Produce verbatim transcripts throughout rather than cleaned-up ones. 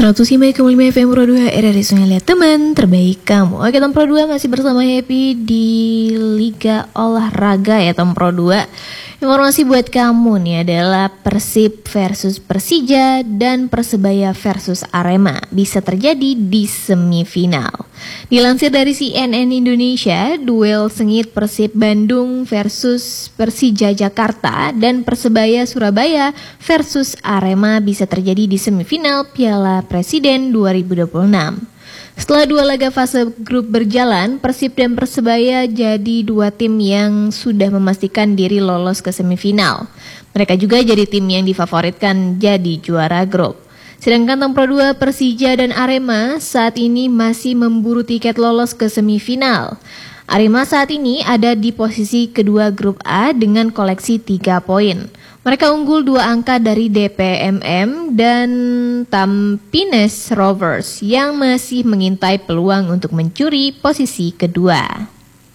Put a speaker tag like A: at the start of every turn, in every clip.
A: seratus lima koma lima F M Pro dua R R I Sungai Liat, teman terbaik kamu. Oke, Tom Pro dua masih bersama Happy di Liga Olahraga ya Tom Pro dua. Informasi buat kamu nih adalah Persib versus Persija dan Persebaya versus Arema bisa terjadi di semifinal. Dilansir dari C N N Indonesia, duel sengit Persib Bandung versus Persija Jakarta dan Persebaya Surabaya versus Arema bisa terjadi di semifinal Piala Presiden dua ribu dua puluh enam. Setelah dua laga fase grup berjalan, Persib dan Persebaya jadi dua tim yang sudah memastikan diri lolos ke semifinal. Mereka juga jadi tim yang difavoritkan jadi juara grup. Sedangkan Tom Pro dua, Persija dan Arema saat ini masih memburu tiket lolos ke semifinal. Arema saat ini ada di posisi kedua grup A dengan koleksi tiga poin. Mereka unggul dua angka dari D P M M dan Tampines Rovers yang masih mengintai peluang untuk mencuri posisi kedua.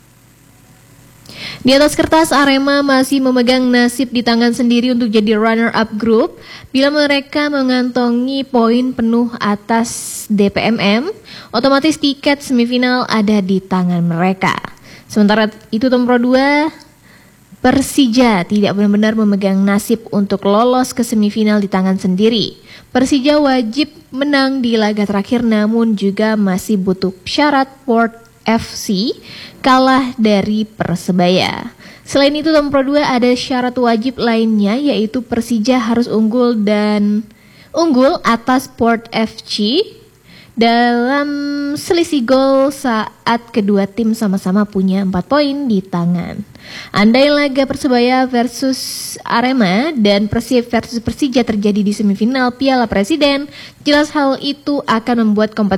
A: Di atas kertas, Arema masih memegang nasib di tangan sendiri untuk jadi runner-up grup. Bila mereka mengantongi poin penuh atas D P M M, otomatis tiket semifinal ada di tangan mereka. Sementara itu Tom Pro dua, Persija tidak benar-benar memegang nasib untuk lolos ke semifinal di tangan sendiri. Persija wajib menang di laga terakhir namun juga masih butuh syarat Port F C kalah dari Persebaya. Selain itu Tom Pro dua ada syarat wajib lainnya yaitu Persija harus unggul dan unggul atas Port F C dalam selisih gol saat kedua tim sama-sama punya empat poin di tangan. Andai laga Persebaya versus Arema dan Persib versus Persija terjadi di semifinal Piala Presiden, jelas hal itu akan membuat kompetisi